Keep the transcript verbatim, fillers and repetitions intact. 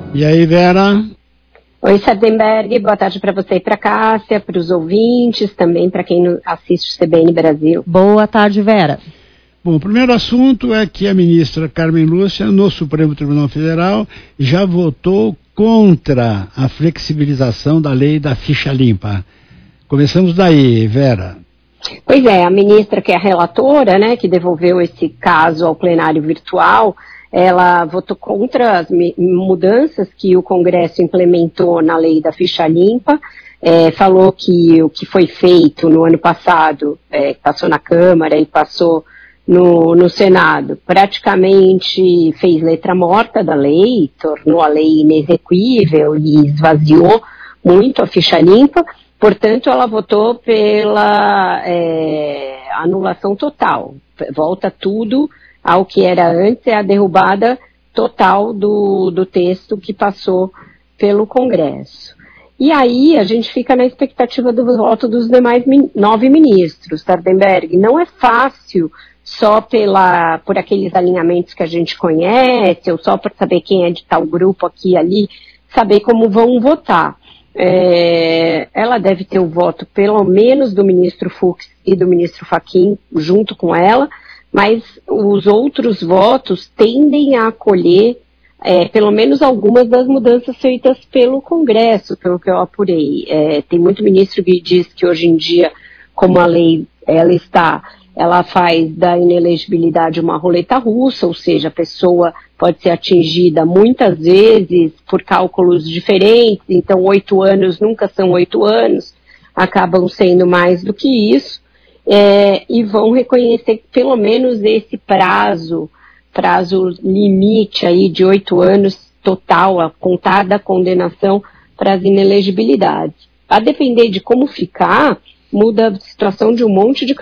E aí, Vera? Oi, Sardenberg, boa tarde para você e para Cássia, para os ouvintes, também para quem assiste o C B N Brasil. Boa tarde, Vera. Bom, o primeiro assunto é que a ministra Carmen Lúcia, no Supremo Tribunal Federal, já votou contra a flexibilização da lei da ficha limpa. Começamos daí, Vera. Pois é, a ministra, que é a relatora, né, que devolveu esse caso ao plenário virtual, ela votou contra as mudanças que o Congresso implementou na lei da ficha limpa, é, falou que o que foi feito no ano passado, é, passou na Câmara e passou no, no Senado, praticamente fez letra morta da lei, tornou a lei inexequível e esvaziou muito a ficha limpa. Portanto, ela votou pela é, anulação total, volta tudo ao que era antes, é a derrubada total do, do texto que passou pelo Congresso. E aí a gente fica na expectativa do voto dos demais min, nove ministros, Sardenberg. Não é fácil só pela, por aqueles alinhamentos que a gente conhece, ou só por saber quem é de tal grupo aqui e ali, saber como vão votar. É, ela deve ter o voto pelo menos do ministro Fux e do ministro Fachin junto com ela, mas os outros votos tendem a acolher é, pelo menos algumas das mudanças feitas pelo Congresso, pelo que eu apurei. É, tem muito ministro que diz que hoje em dia, como a lei ela está, ela faz da inelegibilidade uma roleta russa, ou seja, a pessoa pode ser atingida muitas vezes por cálculos diferentes, então oito anos nunca são oito anos, acabam sendo mais do que isso. É, e vão reconhecer pelo menos esse prazo, prazo limite aí de oito anos total, a contar da condenação para as inelegibilidades. A depender de como ficar, muda a situação de um monte de